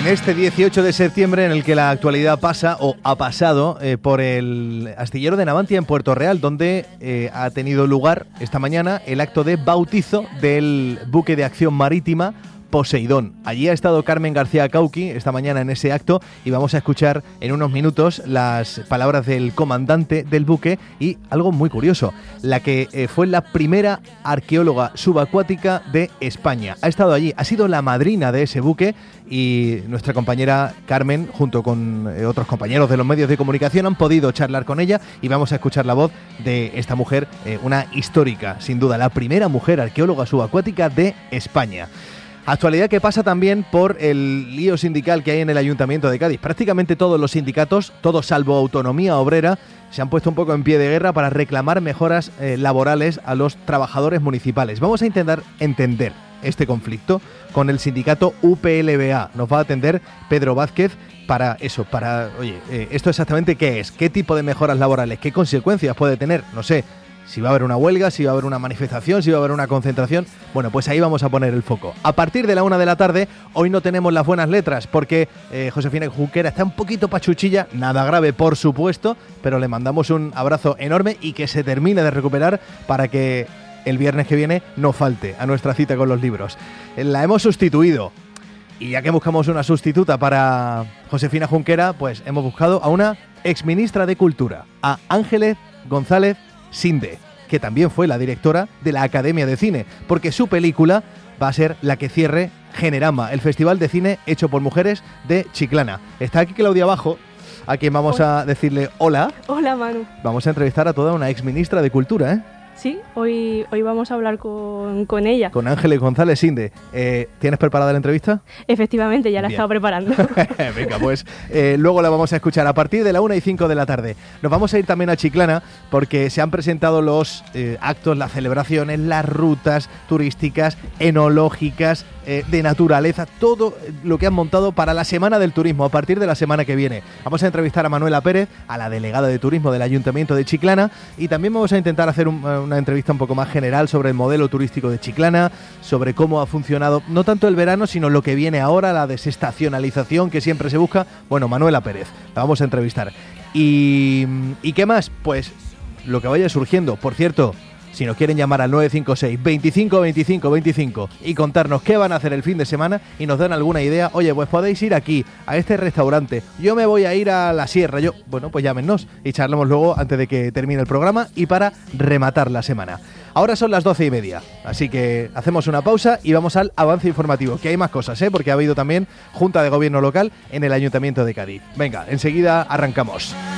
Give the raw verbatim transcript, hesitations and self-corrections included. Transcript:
En este dieciocho de septiembre, en el que la actualidad pasa o ha pasado eh, por el astillero de Navantia en Puerto Real, donde eh, ha tenido lugar esta mañana el acto de bautizo del buque de acción marítima Poseidón. Allí ha estado Carmen García Cauqui esta mañana en ese acto y vamos a escuchar en unos minutos las palabras del comandante del buque y algo muy curioso, la que eh, fue la primera arqueóloga subacuática de España. Ha estado allí, ha sido la madrina de ese buque y nuestra compañera Carmen, junto con eh, otros compañeros de los medios de comunicación, han podido charlar con ella y vamos a escuchar la voz de esta mujer, eh, una histórica, sin duda, la primera mujer arqueóloga subacuática de España. Actualidad que pasa también por el lío sindical que hay en el Ayuntamiento de Cádiz. Prácticamente todos los sindicatos, todos salvo Autonomía Obrera, se han puesto un poco en pie de guerra para reclamar mejoras eh, laborales a los trabajadores municipales. Vamos a intentar entender este conflicto con el sindicato U P L B A. Nos va a atender Pedro Vázquez para eso, para, oye, eh, ¿esto exactamente qué es? ¿Qué tipo de mejoras laborales? ¿Qué consecuencias puede tener? No sé. Si va a haber una huelga, si va a haber una manifestación, si va a haber una concentración. Bueno, pues ahí vamos a poner el foco. A partir de la una de la tarde, hoy no tenemos las buenas letras porque eh, Josefina Junquera está un poquito pachuchilla, nada grave por supuesto, pero le mandamos un abrazo enorme y que se termine de recuperar para que el viernes que viene no falte a nuestra cita con los libros. La hemos sustituido y ya que buscamos una sustituta para Josefina Junquera, pues hemos buscado a una exministra de Cultura, a Ángeles González Sinde, que también fue la directora de la Academia de Cine, porque su película va a ser la que cierre Generama, el festival de cine hecho por mujeres de Chiclana. Está aquí Claudia Bajo, a quien vamos hola. a decirle hola. Hola, Manu. Vamos a entrevistar a toda una exministra de Cultura, ¿eh? Sí, hoy, hoy vamos a hablar con, con ella. Con Ángeles González Sinde. Eh, ¿Tienes preparada la entrevista? Efectivamente, ya la he estado preparando. Venga, pues eh, luego la vamos a escuchar a partir de la una y cinco de la tarde. Nos vamos a ir también a Chiclana porque se han presentado los eh, actos, las celebraciones, las rutas turísticas, enológicas, eh, de naturaleza, todo lo que han montado para la Semana del Turismo a partir de la semana que viene. Vamos a entrevistar a Manuela Pérez, a la delegada de Turismo del Ayuntamiento de Chiclana, y también vamos a intentar hacer un, una entrevista un poco más general sobre el modelo turístico de Chiclana, sobre cómo ha funcionado no tanto el verano, sino lo que viene ahora, la desestacionalización que siempre se busca. Bueno, Manuela Pérez, la vamos a entrevistar. ¿Y, ¿y qué más? Pues lo que vaya surgiendo. Por cierto, si nos quieren llamar al nueve cinco seis, veinticinco, veinticinco, veinticinco y contarnos qué van a hacer el fin de semana y nos dan alguna idea, oye, pues podéis ir aquí, a este restaurante, yo me voy a ir a la sierra, yo, bueno, pues llámenos y charlamos luego antes de que termine el programa y para rematar la semana. Ahora son las doce y media, así que hacemos una pausa y vamos al avance informativo, que hay más cosas, ¿eh? Porque ha habido también Junta de Gobierno Local en el Ayuntamiento de Cádiz. Venga, enseguida arrancamos.